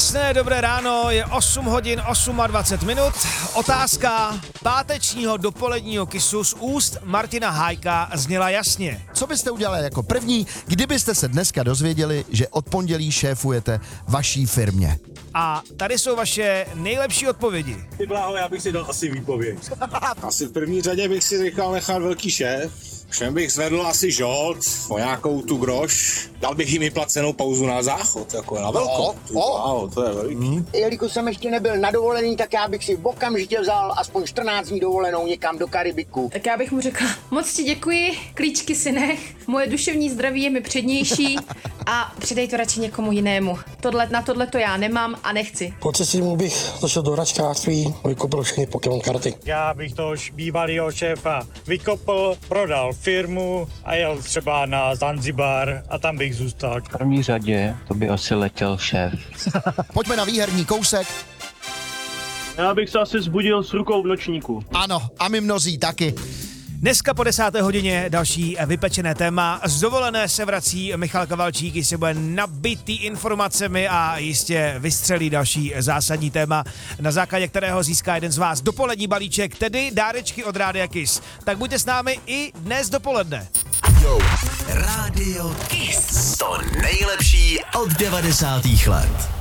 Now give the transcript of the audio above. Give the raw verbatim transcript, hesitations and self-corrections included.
Krásné dobré ráno, je osm hodin dvacet osm minut. Otázka pátečního dopoledního kisu z úst Martina Hájka zněla jasně. Co byste udělali jako první, kdybyste se dneska dozvěděli, že od pondělí šéfujete vaší firmě? A tady jsou vaše nejlepší odpovědi. Ty bláho, já bych si dal asi výpověď. Asi v první řadě bych si nechal nechat velký šéf. Všem bych zvedl asi žolt, o nějakou tu groš. Dal bych jim i placenou pauzu na záchod, jako na velkou. Ty bláho, to je veliký. Hmm. Jelikož jsem ještě nebyl na dovolený, tak já bych si okamžitě vzal aspoň čtrnáct dní dovolenou někam do Karibiku. Tak já bych mu řekla, moc ti děkuji, klíčky si nech, moje duševní zdraví je mi přednější a přidej to radši někomu jinému. Tohle, na tohle to já nemám a nechci. Po cestě mu bych zašel do hračkářství, vykopil všechny Pokémon karty. Já bych toho bývalého šéfa vykopl, prodal firmu a jel třeba na Zanzibar a tam bych zůstal. V první řadě to by asi letěl šéf. Pojďme na výherní kousek. Já bych se asi zbudil s rukou v nočníku. Ano, a my mnozí taky. Dneska po desáté hodině další vypečené téma. Z dovolené se vrací Michal Kavalčík, jistě bude nabitý informacemi a jistě vystřelí další zásadní téma, na základě kterého získá jeden z vás dopolední balíček, tedy dárečky od Rádia Kiss. Tak buďte s námi i dnes dopoledne. Yo, Rádio Kiss. To nejlepší od devadesátých let.